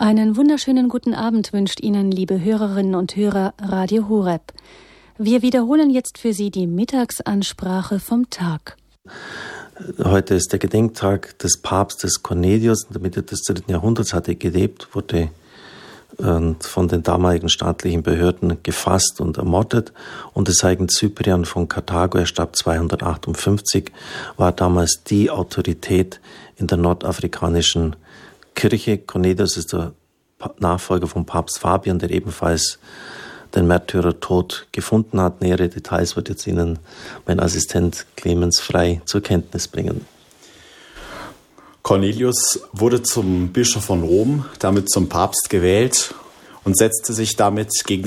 Einen wunderschönen guten Abend wünscht Ihnen, liebe Hörerinnen und Hörer, Radio Horeb. Wir wiederholen jetzt für Sie die Mittagsansprache vom Tag. Heute ist der Gedenktag des Papstes Cornelius. In der Mitte des 3. Jahrhunderts hat er gelebt, wurde von den damaligen staatlichen Behörden gefasst und ermordet. Und des heiligen Cyprian von Karthago, er starb 258, war damals die Autorität in der nordafrikanischen Kirche. Cornelius ist der Nachfolger von Papst Fabian, der ebenfalls den Märtyrertod gefunden hat. Nähere Details wird jetzt Ihnen mein Assistent Clemens Frei zur Kenntnis bringen. Cornelius wurde zum Bischof von Rom, damit zum Papst gewählt und setzte sich damit gegen